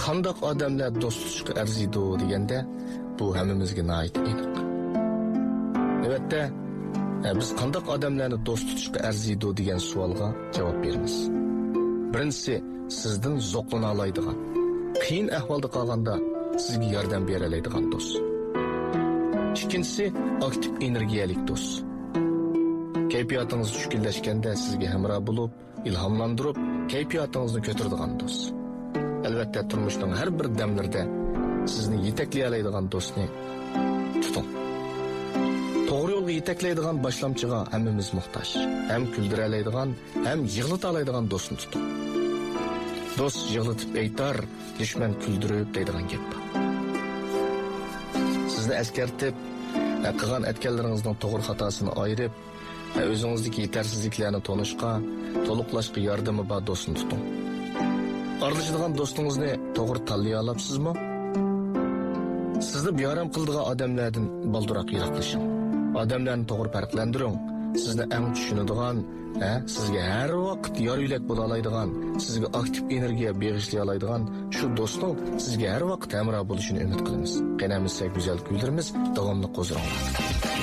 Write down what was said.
qandoq odamlar do'st tutishga arziydi deganda, bu hammamizga nihoyat aniq. Albatta, biz qandoq odamlarni do'st tutishga arziydi degan savolga javob beramiz. Birinchisi, sizdan zo'qlana oladigan, qiyin ahvolda qolganda sizga yordam bera oladigan do'st. Ikkinchisi, aktiv energiyalik do'st. Kayfiyatingiz tushkunlashganda sizga hamroh bo'lib, ilhomlantirib, kayfiyatingizni ko'taradigan do'st. Albatta, turmushning har bir damlarida sizni yetaklay oladigan do'stni tuting. To'g'ri yo'lga yetaklaydigan boshlamchiga hammamiz muhtoj. Ham kuldira oladigan, ham yig'lata oladigan do'stni tuting. Do'st yig'latib aytar, dushman kuldirib deydigan gap bor. Sizni askartib, qilgan atganlaringizning to'g'ri xatosini ayirib, o'zingizdagi yetarsizliklarni tonishqa, to'liqlashga yordami bor do'stni tuting. Aralashadigan do'stingizni to'g'ri tanlay olabsizmi? Sizni beyaram qiladigan odamlardan balduroq yiroqlashing. Odamlarni to'g'ri farqlantiring. Sizni eng tushunadigan, sizga har vaqt yor yo'lak bo'la oladigan, sizga aktiv energiya bag'ishlay oladigan shu do'stning sizga har vaqt hamroh bo'lishini umid qilamiz. Qanamizsa go'zal kuldirimiz, davomli qo'zg'alamiz.